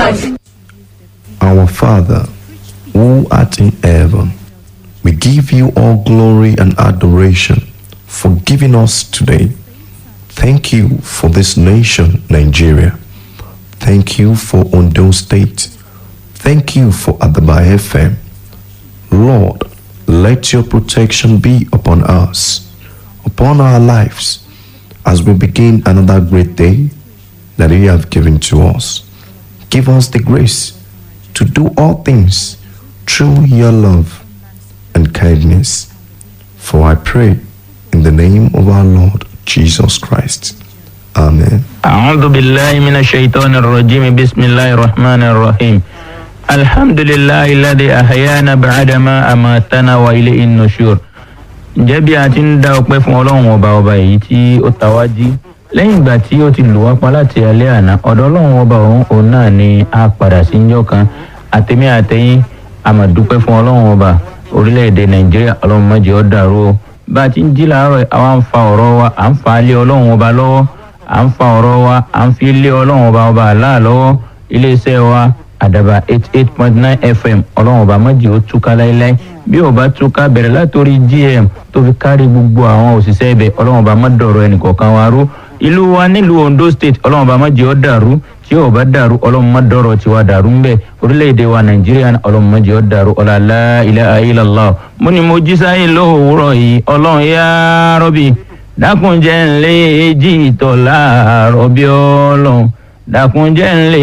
Our Father, who art in heaven, we give you all glory and adoration for giving us today. Thank you for this nation, Nigeria. Thank you for Ondo State. Thank you for Adaba FM. Lord, let your protection be upon us, upon our lives, as we begin another great day that you have given to us. Give us the grace to do all things through your love and kindness. For I pray in the name of our Lord Jesus Christ. Amen. أعوذ بالله من الشيطان الرجيم بسم الله الرحمن الرحيم الحمد لله الذي أحيانا بعدما أماتنا وإليه النشور. Ǹjẹ́ bí a ti ń dá ọpẹ́ fún Ọlọ́run ọba èyí tí ó ta wá jí lẹ́yìn ìgbà tí ó ti lù wá pa láti alẹ́ àná, ọ̀dọ̀ Ọlọ́run ọba òun náà ni a padà sí níjọ́ kan. Àtẹ̀mí àtẹ̀yìn a máa dúpẹ́ fún Ọlọ́run ọba orílẹ̀-èdè Nàìjíríà. Ọlọ́run má jẹ́ ó dàrú o. Bá a ti ń jí láàárọ̀ àwa ń fa ọ̀rọ̀ wa à ń fa lé Ọlọ́run ọba lọ́wọ́, à ń fa ọ̀rọ̀ wa à ń fi lé Ọlọ́run ọba Allah lọ́wọ́. Iléeṣẹ́ wa Àdàbà 88.9 FM Ọlọ́run ọba má jẹ́ ó túká láéláé. Bí ó bá túká bẹ̀rẹ̀ látòrí GM tó fi kárí gbogbo àwọn òṣìṣẹ́ ibẹ̀, Ọlọ́run ọba má dọ̀rọ̀ ẹnìkọ̀ọ̀kan wa rú. Ìlú wa nílùú Ondo State Ọlọ́run ọba má jẹ́ ó dàrú. Tí ó bá dàrú Ọlọ́run má dọ̀rọ̀ tiwa dàrú ńbẹ̀. Orílẹ̀-èdè wa Nàìjíríà Ọlọ́run má jẹ́ ó dàrú. Ọlá la ilaha illallah. Mo ní mo jí sáyé lówùúrọ̀ yìí Ọlọ́run ya Rabbi dákun jẹ́ n lè jí ìtọ̀ láàárọ̀ bí Ọlọ́run dákun jẹ́ n lè